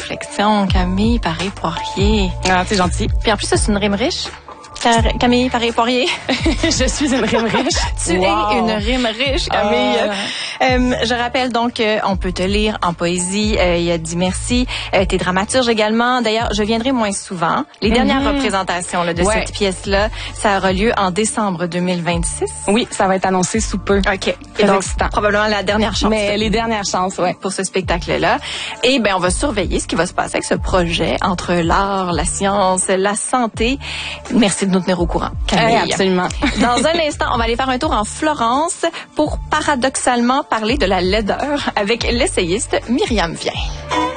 réflexion, Camille Paré-Poirier. Ah, c'est gentil. Puis en plus, ça, c'est une rime riche. Camille Paré-Poirier. Je suis une rime riche. Tu es une rime riche, Camille. Je rappelle donc on peut te lire en poésie. Il y a dit merci. T'es dramaturge également. D'ailleurs, je viendrai moins souvent. Les dernières représentations là, de cette pièce-là, ça aura lieu en décembre 2026. Oui, ça va être annoncé sous peu. OK. Et donc, probablement la dernière chance. Mais les dernières chances, ouais. Pour ce spectacle-là. Et ben, on va surveiller ce qui va se passer avec ce projet entre l'art, la science, la santé. Merci de nous tenir au courant, Camille. Absolument. Dans un instant, on va aller faire un tour en Florence pour paradoxalement parler de la laideur avec l'essayiste Myriam Vien.